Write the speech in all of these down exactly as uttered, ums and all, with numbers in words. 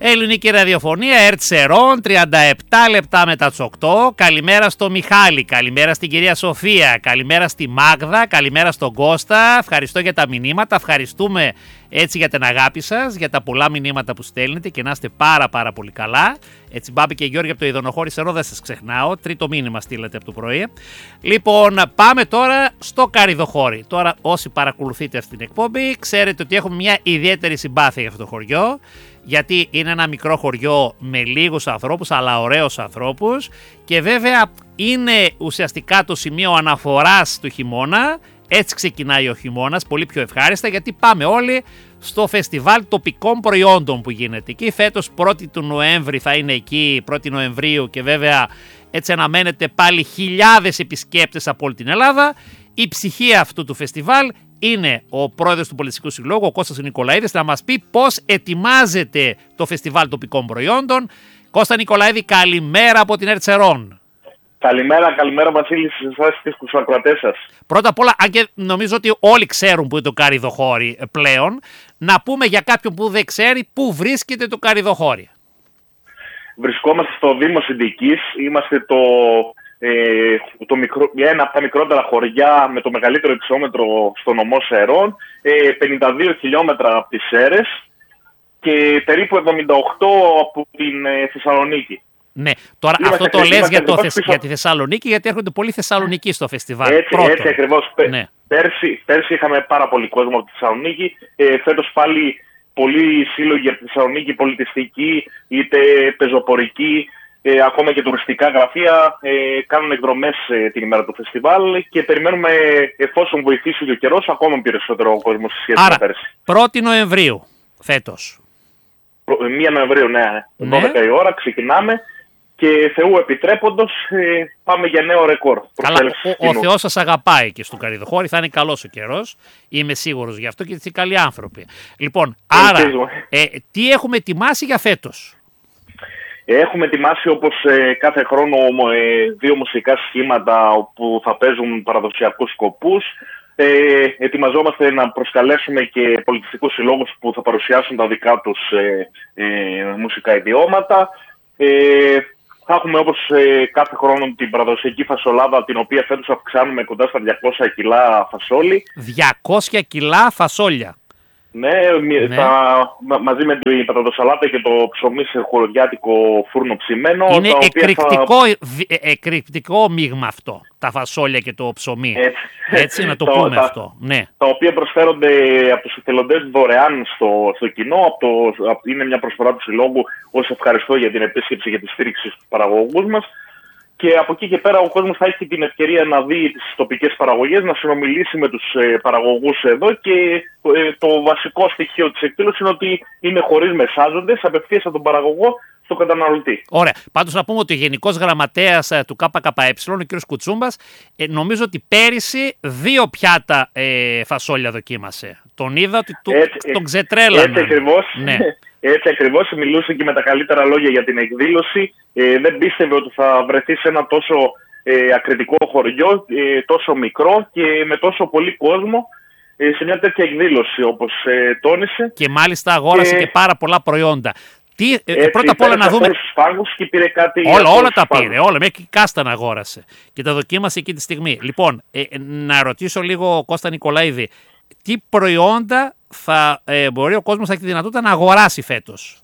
Ελληνική ραδιοφωνία, Ερτσερών, τριάντα επτά λεπτά μετά τις οκτώ. Καλημέρα στο Μιχάλη, καλημέρα στην κυρία Σοφία, καλημέρα στη Μάγδα, καλημέρα στον Κώστα. Ευχαριστώ για τα μηνύματα, ευχαριστούμε έτσι για την αγάπη σας, για τα πολλά μηνύματα που στέλνετε και να είστε πάρα πάρα πολύ καλά. Έτσι, Μπάμπη και Γιώργη από το Ιδονοχώρη Σερό, δεν σας ξεχνάω. Τρίτο μήνυμα στείλατε από το πρωί. Λοιπόν, πάμε τώρα στο Καριδοχώρι. Τώρα, όσοι παρακολουθείτε αυτή την εκπομπή, ξέρετε ότι έχουμε μια ιδιαίτερη συμπάθεια για αυτό το χωριό. Γιατί είναι ένα μικρό χωριό με λίγους ανθρώπους, αλλά ωραίους ανθρώπους. Και βέβαια είναι ουσιαστικά το σημείο αναφοράς του χειμώνα. Έτσι ξεκινάει ο χειμώνας, πολύ πιο ευχάριστα, γιατί πάμε όλοι στο φεστιβάλ τοπικών προϊόντων που γίνεται εκεί. Φέτος πρώτη του Νοέμβρη θα είναι εκεί, πρώτη Νοεμβρίου, και βέβαια έτσι αναμένεται πάλι χιλιάδες επισκέπτες από όλη την Ελλάδα. Η ψυχή αυτού του φεστιβάλ είναι ο πρόεδρος του Πολιτιστικού Συλλόγου, ο Κώστας Νικολαίδης, να μας πει πώς ετοιμάζεται το φεστιβάλ τοπικών προϊόντων. Κώστα Νικολαίδη, καλημέρα από την Ερτσερών. Καλημέρα, καλημέρα Βασίλη, σε εσάς και στους ακροατές σας. Πρώτα απ' όλα, αν και νομίζω ότι όλοι ξέρουν που είναι το Καριδοχώρι πλέον, να πούμε για κάποιον που δεν ξέρει πού βρίσκεται το Καριδοχώρι. Βρισκόμαστε στο Δήμο Συντικής, είμαστε το, ε, το μικρό, ένα από τα μικρότερα χωριά με το μεγαλύτερο υψόμετρο στο νομό Σερών, ε, πενήντα δύο χιλιόμετρα από τις Σέρρες και περίπου εβδομήντα οκτώ από την ε, Θεσσαλονίκη. Ναι, τώρα είμαστε, αυτό το λες για, το, για τη Θεσσαλονίκη, γιατί έρχονται πολλοί Θεσσαλονικοί στο φεστιβάλ. Έτσι, έτσι ακριβώς. Ναι. Πέρσι, πέρσι είχαμε πάρα πολύ κόσμο από τη Θεσσαλονίκη. Ε, φέτος πάλι πολλοί σύλλογοι από τη Θεσσαλονίκη, πολιτιστικοί, είτε πεζοπορικοί, ε, ακόμα και τουριστικά γραφεία, ε, κάνουν εκδρομές ε, την ημέρα του φεστιβάλ και περιμένουμε, εφόσον βοηθήσει ο καιρός, ακόμα περισσότερο κόσμο σε σχέση με πέρσι. πρώτη Νοεμβρίου φέτος. πρώτη Νοεμβρίου, ναι, ναι. δώδεκα η ώρα ξεκινάμε. Και Θεού επιτρέποντος ε, πάμε για νέο ρεκόρ. Καλά, ο, ο Θεός σας αγαπάει και στο Καριδοχώρι, θα είναι καλός ο καιρός, είμαι σίγουρος γι' αυτό και έτσι καλοί άνθρωποι. Λοιπόν, άρα, ε, τι έχουμε ετοιμάσει για φέτος? Έχουμε ετοιμάσει όπως ε, κάθε χρόνο ε, δύο μουσικά σχήματα που θα παίζουν παραδοσιακούς σκοπούς. Ε, ετοιμαζόμαστε να προσκαλέσουμε και πολιτιστικούς συλλόγους που θα παρουσιάσουν τα δικά τους ε, ε, μουσικά ιδιώματα. Ε, Θα έχουμε όπως ε, κάθε χρόνο την παραδοσιακή φασολάδα, την οποία φέτος αυξάνουμε κοντά στα διακόσια κιλά φασόλι. διακόσια κιλά φασόλια. Ναι, ναι. Θα, μα, μαζί με την πατατοσαλάτα και το ψωμί σε χωριάτικο φούρνο ψημένο. Είναι τα εκρηκτικό, θα... ε, εκρηκτικό μείγμα αυτό, τα φασόλια και το ψωμί. Έτσι, Έτσι να το, το πούμε τα, αυτό. Ναι. Τα οποία προσφέρονται από τους εθελοντές δωρεάν στο, στο κοινό. Από το, από, είναι μια προσφορά του Συλλόγου ως ευχαριστώ για την επίσκεψη και τη στήριξη στους παραγωγούς μας. Και από εκεί και πέρα ο κόσμος θα έχει την ευκαιρία να δει τις τοπικές παραγωγές, να συνομιλήσει με τους ε, παραγωγούς εδώ και ε, το βασικό στοιχείο της εκδήλωσης είναι ότι είναι χωρίς μεσάζοντες, απευθείας από τον παραγωγό στο καταναλωτή. Ωραία. Πάντως να πούμε ότι ο Γενικός Γραμματέας ε, του ΚΚΕ, ο κ. Κουτσούμπας, ε, νομίζω ότι πέρυσι δύο πιάτα ε, φασόλια δοκίμασε. Τον είδα ότι του, έτσι, τον ξετρέλανε. Έτσι ακριβώς. Ναι. Έτσι ακριβώς, μιλούσε και με τα καλύτερα λόγια για την εκδήλωση. Ε, δεν πίστευε ότι θα βρεθεί σε ένα τόσο ε, ακριτικό χωριό, ε, τόσο μικρό και με τόσο πολύ κόσμο ε, σε μια τέτοια εκδήλωση, όπως ε, τόνισε. Και μάλιστα αγόρασε και, και πάρα πολλά προϊόντα. Τι, έτσι, πρώτα απ' όλα να δούμε. Φάγκους και πήρε κάτι όλα όλα τα φάγκους. Πήρε, όλα. Μέχρι και κάστανα αγόρασε. Και τα δοκίμασε εκεί τη στιγμή. Λοιπόν, ε, να ρωτήσω λίγο, Κώστα Νικολαίδη, τι προϊόντα θα ε, μπορεί ο κόσμος να έχει τη δυνατότητα να αγοράσει φέτος?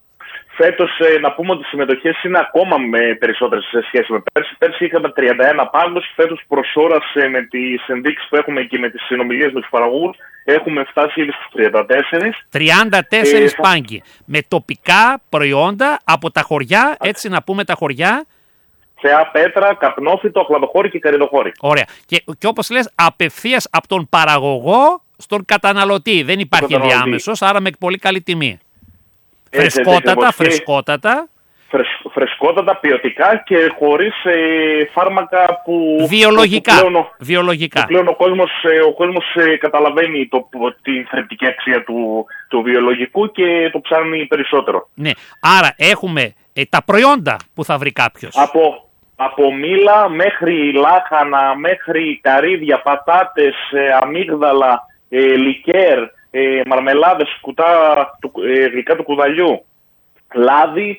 Φέτος ε, να πούμε ότι οι συμμετοχές είναι ακόμα με περισσότερες σε σχέση με πέρσι. Πέρσι είχαμε τριάντα ένα πάγκους, φέτος προς ώρας ε, με τις ενδείξεις που έχουμε και με τις συνομιλίες με τους παραγωγούς έχουμε φτάσει ήδη στους τριάντα τέσσερα. τριάντα τέσσερα ε, πάγκοι με τοπικά προϊόντα από τα χωριά, έτσι να πούμε τα χωριά. Θεά, Πέτρα, Καπνόφυτο, Αχλαδοχώρι και Καριδοχώρι. Ωραία. Και, και όπως λες, απευθείας από τον παραγωγό στον καταναλωτή. Δεν υπάρχει διάμεσος, άρα με πολύ καλή τιμή. Έτσι, φρεσκότατα, έτσι, φρεσκότατα. Φρεσ, φρεσκότατα, ποιοτικά και χωρίς ε, φάρμακα που... Βιολογικά. Που πλέον, Βιολογικά. Που πλέον ο κόσμος, ε, ο κόσμος ε, καταλαβαίνει το, την θρεπτική αξία του, του βιολογικού και το ψάχνει περισσότερο. Ναι. Άρα έχουμε ε, τα προϊόντα που θα βρει κάποιος. Από... Από μήλα μέχρι λάχανα, μέχρι καρύδια, πατάτες, ε, αμύγδαλα, ε, λικέρ, ε, μαρμελάδες, κουτά, του, ε, γλυκά του κουδαλιού, λάδι,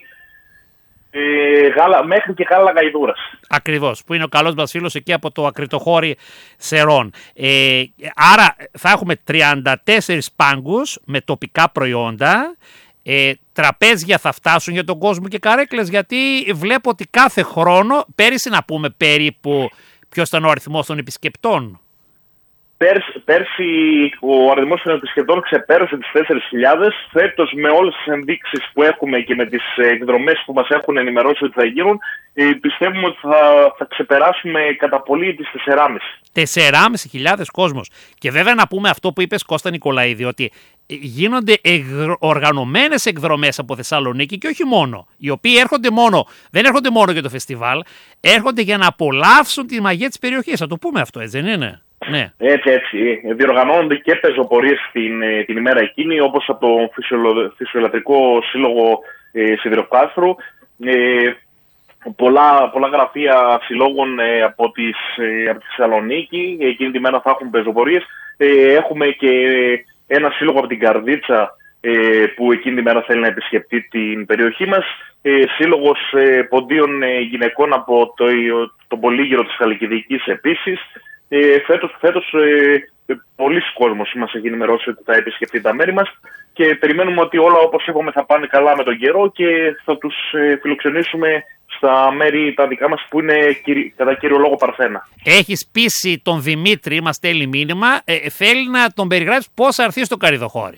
ε, γάλα, μέχρι και γάλα γαϊδούρας. Ακριβώς, που είναι ο καλός μας φίλος εκεί από το Ακριτοχώρι Σερών. Ε, άρα θα έχουμε τριάντα τέσσερις πάγκους με τοπικά προϊόντα. Ε, τραπέζια θα φτάσουν για τον κόσμο και καρέκλες, γιατί βλέπω ότι κάθε χρόνο, πέρυσι να πούμε περίπου ποιος ήταν ο αριθμός των επισκεπτών. Πέρσι, πέρσι ο αριθμός των επισκεπτών ξεπέρασε τις τέσσερις χιλιάδες. Φέτος, με όλες τις ενδείξεις που έχουμε και με τις εκδρομές που μας έχουν ενημερώσει ότι θα γίνουν, πιστεύουμε ότι θα, θα ξεπεράσουμε κατά πολύ τις τεσσεράμισι χιλιάδες κόσμος. Και βέβαια να πούμε αυτό που είπες, Κώστα Νικολαίδη, ότι γίνονται οργανωμένες εκδρομές από Θεσσαλονίκη και όχι μόνο. Οι οποίοι έρχονται μόνο, δεν έρχονται μόνο για το φεστιβάλ, έρχονται για να απολαύσουν τη μαγεία της περιοχής. Θα το πούμε αυτό, έτσι δεν είναι? Ναι. Έτσι, έτσι. Διοργανώνονται και πεζοπορίες την, την ημέρα εκείνη, όπως από το Φυσιολατρικό Σύλλογο ε, Σιδηροκάστρου. Ε, πολλά, πολλά γραφεία συλλόγων ε, από, τις, ε, από τη Θεσσαλονίκη. Εκείνη τη μέρα θα έχουν πεζοπορίες. Ε, έχουμε και ένα σύλλογο από την Καρδίτσα ε, που εκείνη τη μέρα θέλει να επισκεφτεί την περιοχή μας. Ε, σύλλογος ε, ποντίων ε, γυναικών από το, το Πολύγυρο της Χαλκιδικής επίσης. Ε, φέτος, φέτος ε, πολλοί κόσμος μας έχει ενημερώσει ότι θα επισκεφτεί τα μέρη μας και περιμένουμε ότι όλα, όπως είπαμε, θα πάνε καλά με τον καιρό και θα τους ε, φιλοξενήσουμε στα μέρη τα δικά μας που είναι κατά κύριο λόγο Παρθένα. Έχεις πείσει τον Δημήτρη, μας στέλνει μήνυμα, ε, θέλει να τον περιγράψεις πώς θα έρθει στο Καρυδοχώρι.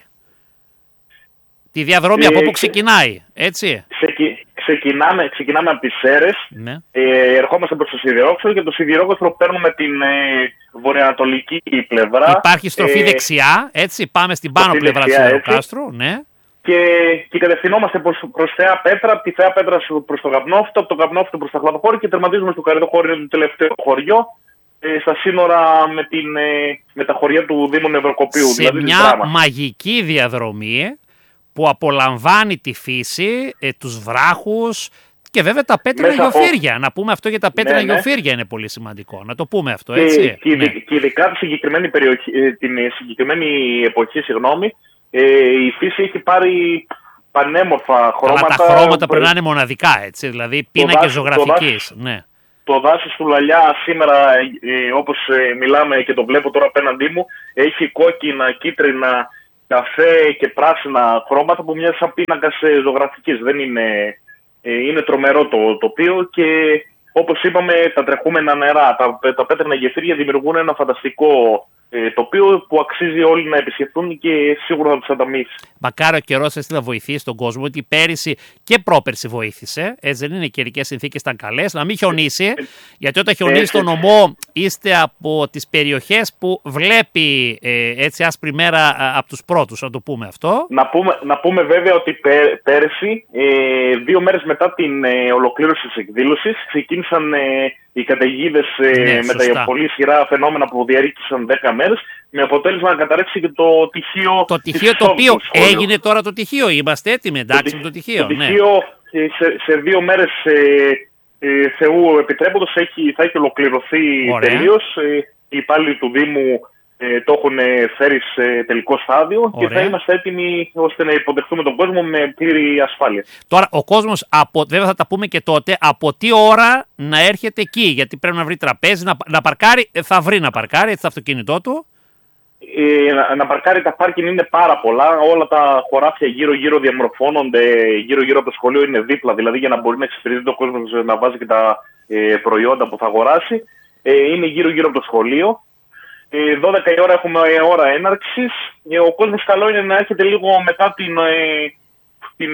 Τη διαδρομή ε, από όπου ξεκινάει, έτσι. Ξεκι... Ξεκινάμε, ξεκινάμε από τις Σέρρες, ναι. ε, ερχόμαστε προς το Σιδηρόκαστρο και το Σιδηρόκαστρο παίρνουμε την ε, βορειοανατολική πλευρά. Υπάρχει στροφή ε, δεξιά, έτσι, πάμε στην πάνω πλευρά του Σιδηροκάστρου, ναι. Και, και κατευθυνόμαστε προς, προς Θεά Πέτρα, από τη Θεά Πέτρα προς το Καπνόφυτο, από το Καπνόφυτο προς το Χλαδοχώρι και τερματίζουμε στο Καρυδοχώρι, είναι το τελευταίο χωριό, ε, στα σύνορα με, την, ε, με τα χωριά του Δήμου Νευροκοπίου. Σε δηλαδή μια μαγική διαδρομή που απολαμβάνει τη φύση, ε, τους βράχους και βέβαια τα πέτρινα γεωφύρια. Από... Να πούμε αυτό για τα πέτρινα ναι, γεωφύρια, είναι πολύ σημαντικό. Να το πούμε αυτό, έτσι. Και, ναι. και ειδικά τη συγκεκριμένη, περιοχή, την συγκεκριμένη εποχή, συγγνώμη, ε, η φύση έχει πάρει πανέμορφα χρώματα. Αλλά τα χρώματα πρέπει να είναι μοναδικά, έτσι, δηλαδή πίνακες ζωγραφικής. Το, ναι. το δάσος του Λαλιά σήμερα, ε, όπως ε, μιλάμε και το βλέπω τώρα απέναντί μου, έχει κόκκινα, κίτρινα, καφέ και πράσινα χρώματα που μοιάζει σαν πίνακας ζωγραφικής. Δεν είναι, είναι τρομερό το τοπίο και όπως είπαμε τα τρεχούμενα νερά, τα, τα πέτρινα γεφύρια δημιουργούν ένα φανταστικό ε, τοπίο που αξίζει όλοι να επισκεφτούν και σίγουρα θα τους ανταμείψει. Μακάρι ο καιρός έτσι να βοηθήσει τον κόσμο, ότι πέρυσι και πρόπερσι βοήθησε. Έτσι δεν είναι, οι καιρικές συνθήκες ήταν καλές, να μην χιονίσει. Γιατί όταν χιονίζει στον νομό, είστε από τις περιοχές που βλέπει ε, έτσι άσπρη μέρα από τους πρώτους, να το πούμε αυτό. Να πούμε, να πούμε βέβαια ότι πέ, πέρυσι, ε, δύο μέρες μετά την ε, ολοκλήρωση της εκδήλωσης, ξεκίνησαν ε, οι καταιγίδες ε, ναι, με τα πολύ ισχυρά φαινόμενα που διαρκήσαν δέκα μέρες, με αποτέλεσμα να καταρρεύσει και το τυχείο. Το τυχείο το οποίο έγινε τώρα το τυχείο. Είμαστε έτοιμοι, εντάξει, το, με το τυχείο. Το ναι. τυχείο σε, σε δύο μέρες ε, ε, Θεού επιτρέποντος έχει, θα έχει ολοκληρωθεί τελείως. Ε, οι υπάλληλοι του Δήμου ε, το έχουν φέρει σε τελικό στάδιο. Ωραία. Και θα είμαστε έτοιμοι ώστε να υποδεχτούμε τον κόσμο με πλήρη ασφάλεια. Τώρα ο κόσμος, από, βέβαια θα τα πούμε και τότε, από τι ώρα να έρχεται εκεί, γιατί πρέπει να βρει τραπέζι, να, να παρκάρει, θα βρει να παρκάρει έτσι το αυτοκίνητό του. Ε, να, να παρκάρει, τα πάρκινγκ είναι πάρα πολλά. Όλα τα χωράφια γύρω-γύρω διαμορφώνονται, γύρω-γύρω από το σχολείο είναι δίπλα. Δηλαδή για να μπορεί να εξυπηρετεί ο κόσμος να βάζει και τα ε, προϊόντα που θα αγοράσει. Ε, είναι γύρω-γύρω από το σχολείο. Ε, δώδεκα η ώρα έχουμε ώρα έναρξης. Ε, ο κόσμος καλό είναι να έρχεται λίγο μετά την, ε, την,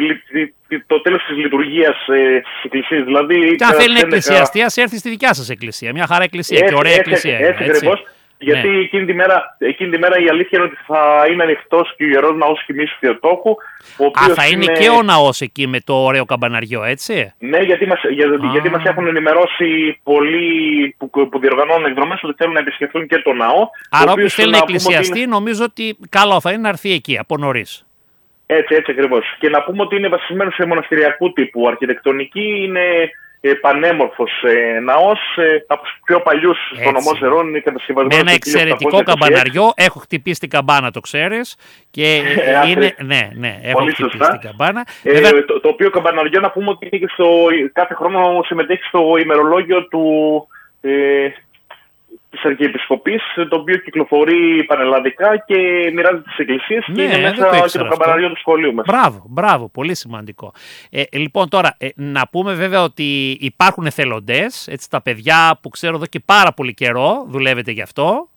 ε, το τέλος της λειτουργίας ε, της εκκλησίας. Δηλαδή, και αν θέλει να εκκλησιαστεί, ας έρθει στη δικιά σας εκκλησία. Μια χαρά εκκλησία έτσι, και ωραία έτσι, εκκλησία. Έτσι, έτσι ακριβώς. Γιατί ναι. εκείνη, τη μέρα, εκείνη τη μέρα η αλήθεια είναι ότι θα είναι ανοιχτός και ο Ιερός Ναός Χιμής Θεοτόκου. Α, θα είναι, είναι και ο ναός εκεί με το ωραίο καμπαναριό, έτσι. Ναι, γιατί μας, για, γιατί μας έχουν ενημερώσει πολλοί που, που διοργανώνουν εκδρομές ότι θέλουν να επισκεφθούν και το ναό. Άρα όποιος θέλει να εκκλησιαστεί, είναι... νομίζω ότι καλό θα είναι να έρθει εκεί από νωρίς. Έτσι, έτσι ακριβώς. Και να πούμε ότι είναι βασισμένο σε μοναστηριακού τύπου αρχιτεκτονική, είναι πανέμορφος ε, ναός, ε, από τους πιο παλιούς στο νομό Σερών, είναι κατασκευασμένος. Με ένα εξαιρετικό καμπαναριό, έχω χτυπήσει την καμπάνα, το ξέρεις. Και ε, είναι, ναι, ναι, έχω πολύ χτυπήσει σωστά. την καμπάνα. Ε, Βέβαια... το, το οποίο καμπαναριό, να πούμε ότι είναι στο, κάθε χρόνο συμμετέχει στο ημερολόγιο του, ε, της Αρχιεπισκοπής, το οποίο κυκλοφορεί πανελλαδικά και μοιράζεται τις εκκλησίες, ναι, και είναι μέσα το και το καμπαναριό του σχολείου μας. Μπράβο, μπράβο, πολύ σημαντικό. Ε, λοιπόν, τώρα, ε, να πούμε βέβαια ότι υπάρχουν εθελοντές, έτσι, τα παιδιά που ξέρω εδώ και πάρα πολύ καιρό δουλεύετε γι' αυτό.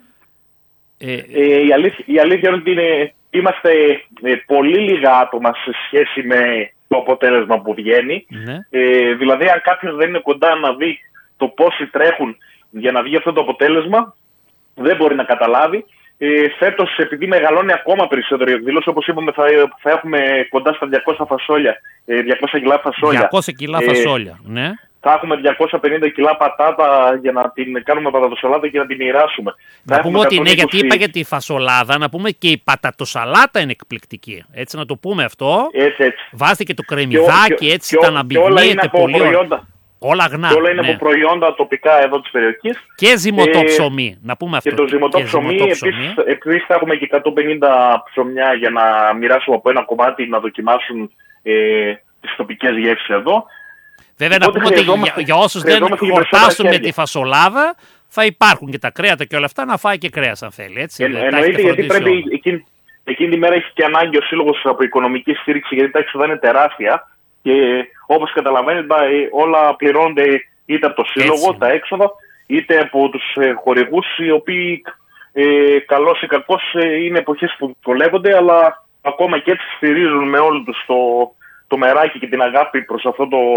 Ε, ε, η, αλήθεια, η αλήθεια είναι ότι είναι, είμαστε ε, πολύ λίγα άτομα σε σχέση με το αποτέλεσμα που βγαίνει. Ναι. Ε, δηλαδή, αν κάποιος δεν είναι κοντά να δει το πόσοι τρέχουν για να βγει αυτό το αποτέλεσμα, δεν μπορεί να καταλάβει. Ε, φέτος, επειδή μεγαλώνει ακόμα περισσότερο η εκδήλωση, όπως είπαμε, θα, θα έχουμε κοντά στα διακόσια φασόλια, ε, διακόσια κιλά φασόλια. διακόσια κιλά φασόλια, ε, ναι. Θα έχουμε διακόσια πενήντα κιλά πατάτα για να την κάνουμε πατατοσαλάτα και να την μοιράσουμε. Να πούμε ότι ναι, γιατί είπα για τη φασολάδα, να πούμε και η πατατοσαλάτα είναι εκπληκτική. Έτσι, να το πούμε αυτό. Έτσι, έτσι. Βάζετε και το κρεμμυδάκι, και, έτσι, και, τα αναμπηγνύεται πολύ ωραία. Όλα αγνά. Και όλα είναι ναι. από προϊόντα τοπικά εδώ της περιοχής. Και ζυμωτό ψωμί, ε, να πούμε αυτό. Και το ζυμωτό ψωμί, επίσης θα έχουμε και εκατόν πενήντα ψωμιά για να μοιράσουμε από ένα κομμάτι, να δοκιμάσουν ε, τις τοπικές γεύσεις εδώ. Βέβαια, να πούμε ότι για, για όσους δεν χορτάσουν με τη φασολάδα, θα υπάρχουν και τα κρέατα και όλα αυτά, να φάει και κρέας αν θέλει. Έτσι, ε, εννοείται, γιατί πρέπει εκείνη, εκείνη τη μέρα έχει και ανάγκη ο σύλλογος από οικονομική στήριξη, γιατί τα έξοδα είναι τεράστια. Και όπως καταλαβαίνετε, όλα πληρώνονται είτε από το σύλλογο, έτσι, τα έξοδα, είτε από τους ε, χορηγούς, οι οποίοι ε, καλώς ή κακώς ε, είναι εποχές που δυσκολεύονται, αλλά ακόμα και έτσι στηρίζουν με όλο τους το, το μεράκι και την αγάπη προς αυτό το,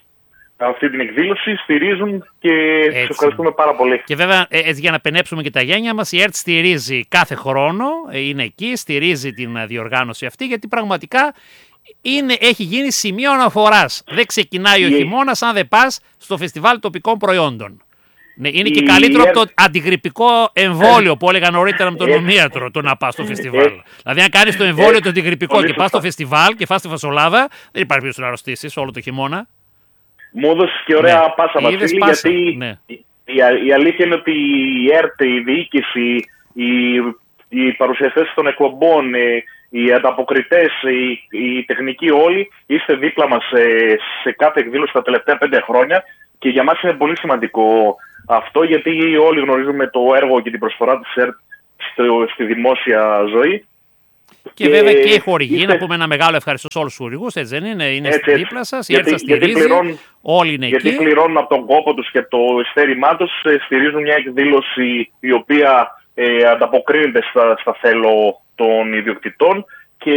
αυτή την εκδήλωση, στηρίζουν και τους ευχαριστούμε πάρα πολύ. Και βέβαια, έτσι, για να πενέψουμε και τα γένια μας, η ΕΡΤ στηρίζει κάθε χρόνο, είναι εκεί, στηρίζει την διοργάνωση αυτή, γιατί πραγματικά είναι, έχει γίνει σημείο αναφοράς. Δεν ξεκινάει ο χειμώνας αν δεν πας στο φεστιβάλ τοπικών προϊόντων. Ναι, είναι και καλύτερο από το αντιγρυπικό εμβόλιο που έλεγα νωρίτερα με τον ομίατρο, το να πας στο φεστιβάλ. Δηλαδή, αν κάνεις το εμβόλιο το αντιγρυπικό και πας στο φεστιβάλ και φας τη φασολάδα, δεν υπάρχει περίπτωση να αρρωστήσεις όλο το χειμώνα. Μου έδωσες και ωραία, ναι, πάσα, Βασίλη, πάσα, γιατί ναι. η, η αλήθεια είναι ότι η ΕΡΤ, η διοίκηση, οι, οι παρουσιαστές των εκπομπών, οι ανταποκριτές, οι, οι τεχνικοί όλοι, είστε δίπλα μας σε, σε κάθε εκδήλωση τα τελευταία πέντε χρόνια και για μας είναι πολύ σημαντικό αυτό, γιατί όλοι γνωρίζουμε το έργο και την προσφορά της ΕΡΤ στη δημόσια ζωή. Και, και βέβαια και οι χορηγοί, είστε... να πούμε ένα μεγάλο ευχαριστώ σε όλους τους χορηγούς, έτσι δεν είναι, είναι έτσι, στη δίπλα σας, η ΕΡΤ σας στηρίζει, πληρώνουν, όλοι είναι γιατί εκεί. Γιατί πληρώνουν από τον κόπο τους και το ειστέρημά τους, στηρίζουν μια εκδήλωση η οποία ε, ανταποκρίνεται στα, στα θέλω των ιδιοκτητών και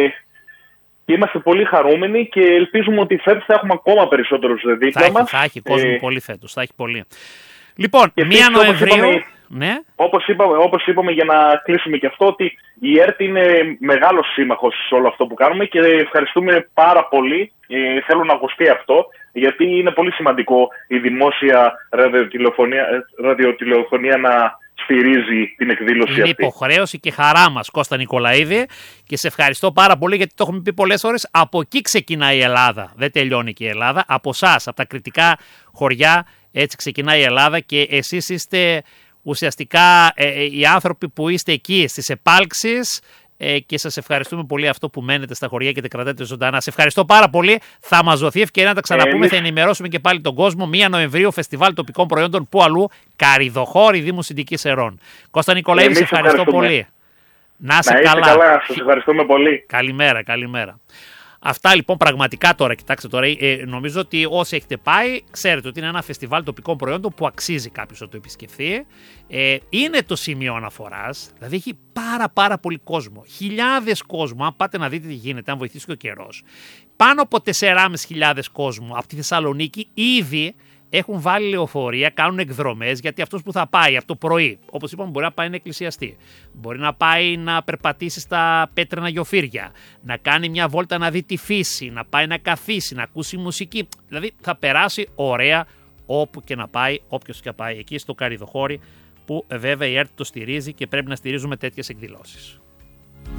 είμαστε πολύ χαρούμενοι και ελπίζουμε ότι φέτος θα έχουμε ακόμα περισσότερους δίπλα μας. Θα έχει κόσμο ε... πολύ φέτος, θα έχει πολύ. Λοιπόν, μία Νοεμβρίου... Ναι. Όπως είπαμε, όπως είπαμε, για να κλείσουμε και αυτό, ότι η ΕΡΤ είναι μεγάλος σύμμαχος σε όλο αυτό που κάνουμε και ευχαριστούμε πάρα πολύ. Ε, θέλω να ακουστεί αυτό, γιατί είναι πολύ σημαντικό η δημόσια ραδιοτηλεοφωνία, ραδιοτηλεοφωνία να στηρίζει την εκδήλωση είναι αυτή. Είναι υποχρέωση και χαρά μας, Κώστα Νικολαίδη, και σε ευχαριστώ πάρα πολύ, γιατί το έχουμε πει πολλές φορές. Από εκεί ξεκινάει η Ελλάδα. Δεν τελειώνει και η Ελλάδα. Από εσάς, από τα κριτικά χωριά, έτσι ξεκινάει η Ελλάδα και εσείς είστε ουσιαστικά ε, οι άνθρωποι που είστε εκεί στις επάλξεις ε, και σας ευχαριστούμε πολύ αυτό που μένετε στα χωριά και τα κρατάτε ζωντανά. Σε ευχαριστώ πάρα πολύ. Θα μας δοθεί ευκαιρία να τα ξαναπούμε. Ε, θα ενημερώσουμε και πάλι τον κόσμο. μία Νοεμβρίου, Φεστιβάλ Τοπικών Προϊόντων. Πού αλλού? Καριδοχώρη, Δήμου Συντικής Ερών. Κώστα Νικολαίδη, σε ευχαριστώ πολύ. Να είσαι καλά. καλά. Σας ευχαριστούμε πολύ. Καλημέρα, καλημέρα. Αυτά λοιπόν πραγματικά τώρα, κοιτάξτε τώρα, ε, νομίζω ότι όσοι έχετε πάει, ξέρετε ότι είναι ένα φεστιβάλ τοπικών προϊόντων που αξίζει κάποιος να το επισκεφθεί. Ε, είναι το σημείο αναφοράς, δηλαδή έχει πάρα πάρα πολύ κόσμο. Χιλιάδες κόσμο, αν πάτε να δείτε τι γίνεται, αν βοηθήσει και ο καιρός. Πάνω από τεσσεράμισι χιλιάδες κόσμο από τη Θεσσαλονίκη ήδη έχουν βάλει λεωφορεία, κάνουν εκδρομές, γιατί αυτός που θα πάει από το πρωί, όπως είπαμε, μπορεί να πάει να εκκλησιαστεί, μπορεί να πάει να περπατήσει στα πέτρινα γιοφύρια, να κάνει μια βόλτα να δει τη φύση, να πάει να καθίσει, να ακούσει μουσική. Δηλαδή θα περάσει ωραία όπου και να πάει, όποιος και πάει, εκεί στο Καριδοχώρι, που βέβαια η ΕΡΤ το στηρίζει και πρέπει να στηρίζουμε τέτοιες εκδηλώσεις.